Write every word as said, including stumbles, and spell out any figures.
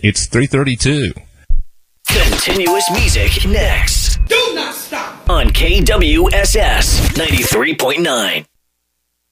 It's three thirty-two. Continuous music next. Do not stop. On K W S S ninety-three point nine.